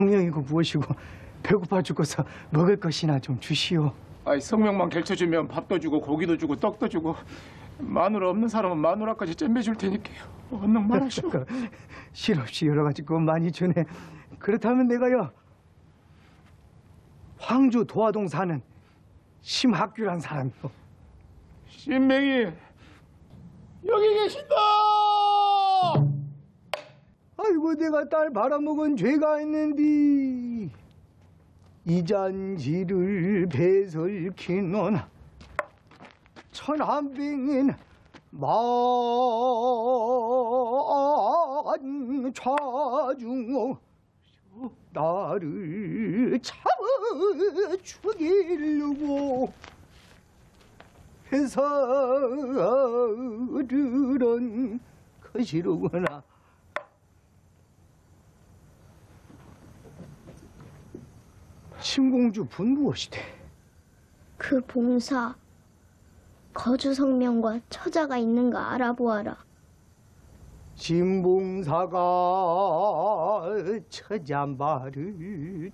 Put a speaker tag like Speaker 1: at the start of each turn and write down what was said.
Speaker 1: 성명이고 무엇이고 배고파 죽어서 먹을 것이나 좀 주시오.
Speaker 2: 아이, 성명만 결쳐주면 밥도 주고 고기도 주고 떡도 주고 마누라 없는 사람은 마누라까지 잼매줄 테니까요. 얼른 말하시오.
Speaker 1: 실없이 여러 가지 것 많이 주네. 그렇다면 내가요 황주 도화동 사는 심학규란 사람이요.
Speaker 2: 신명이 여기 계신다.
Speaker 1: 아이고 내가 딸 발아먹은 죄가 있는디 이 잔지를 배설키노나 천한병인 만좌중어 나를 잡아 죽이려고 해서르는 것이로구나. 심공주 분 무엇이대?
Speaker 3: 그 봉사 거주 성명과 처자가 있는가 알아보아라.
Speaker 1: 진봉사가 처자 말을